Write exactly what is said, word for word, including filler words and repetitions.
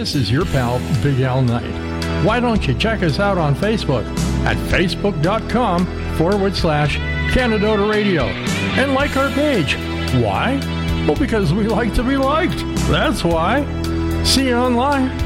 This is your pal, Big Al Knight. Why don't you check us out on Facebook at facebook.com forward slash Canadota Radio and like our page. Why? Well, because we like to be liked. That's why. See you online.